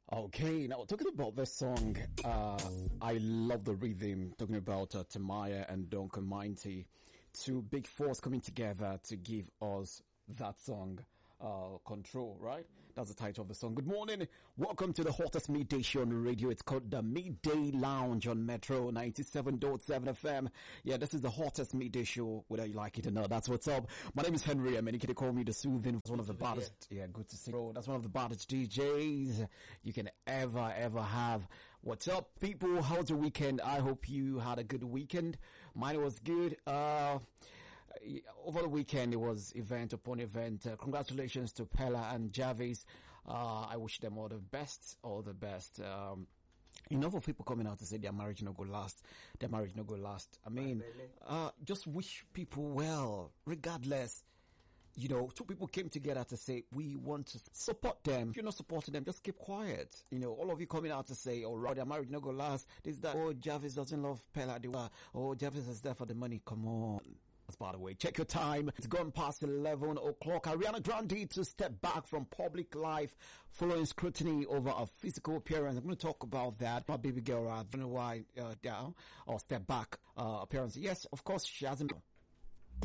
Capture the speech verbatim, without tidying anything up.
Okay, now talking about this song, uh, I love the rhythm, talking about uh, Tamaya and Duncan Mighty, two big fours coming together to give us that song, uh, Control, right? That's the title of the song. Good morning, welcome to the hottest midday show on the radio. It's called the Midday Lounge on Metro ninety-seven point seven F M. Yeah, this is the hottest midday show, whether you like it or not. That's what's up. My name is Henry. I mean, you can call me the soothing, one of the baddest, yeah, good to see you. That's one of the baddest D Js you can ever, ever have. What's up, people? How's your weekend? I hope you had a good weekend. Mine was good. Uh, over the weekend, it was event upon event. Uh, congratulations to Pella and Jarvis. Uh, I wish them all the best, all the best. Um, enough of people coming out to say their marriage no go last, their marriage no go last. I mean, uh, just wish people well, regardless. You know, two people came together to say, we want to support them. If you're not supporting them, just keep quiet. You know, all of you coming out to say, oh, right, their marriage no go last. This, that. Oh, Jarvis doesn't love Pella. Oh, Jarvis is there for the money. Come on. By the way, check your time. It's gone past eleven o'clock. Ariana Grande to step back from public life following scrutiny over her physical appearance. I'm going to talk about that. My baby girl, I don't know why, uh, down or step back, uh, appearance. Yes, of course, she hasn't.